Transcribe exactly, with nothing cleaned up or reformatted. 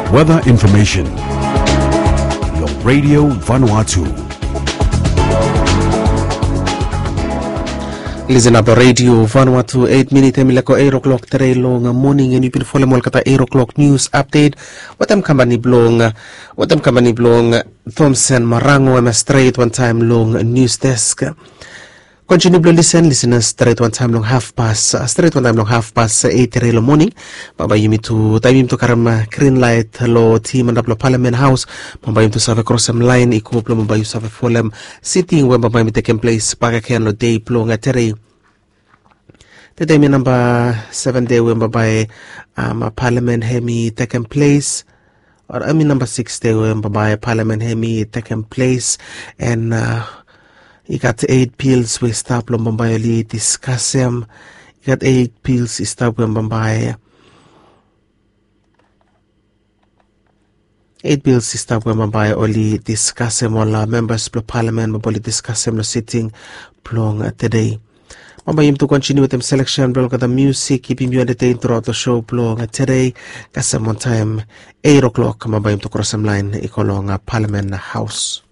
Weather information. Your Radio Vanuatu. Listen up, Radio Vanuatu, eight minutes, emilako eight o'clock today long morning, and you've been following Molkata eight o'clock news update. What I'm company blong, what I'm company blong, Thompson Marango, I'm a straight one time long news desk. Continue to listen, listeners, straight one time long half past, uh, straight one time long half past uh, eight today morning. Baba yumi to time to karam green light lo team and up Parliament House. Baba yumi to serve across some line, ikuplo baba yumi serve folem sitting where baba yumi taking place. Baka kian lo day plong today. Today mi number seven day when baba um Parliament hemi taking place. Or I mean number six day when baba Parliament hemi taking place and. Uh, You got eight pills we stop long Bombay li discuss them. You got eight pills stop when Bombay. Eight bills stop when Bombay only discuss them. All members of Parliament Bombay discuss them. No sitting plong today. Bombay him to continue with them selection. Blog the music keeping you entertained throughout the show. Plong today. Kasam one time eight o'clock. Bombay him to cross some line. Ikolong Parliament House.